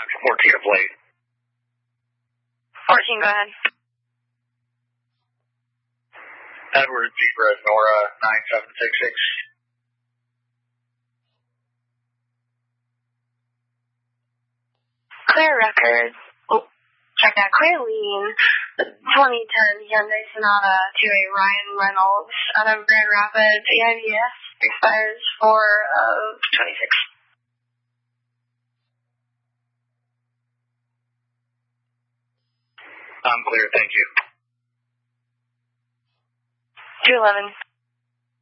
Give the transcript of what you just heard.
14 of late. 14, go ahead. Edward Zebra Nora 9766. Clear record. Oh, check that. Clear lien. 2010 Hyundai Sonata to a Ryan Reynolds out of Grand Rapids. EIVS expires 4 of 26. I'm clear, thank you. 211.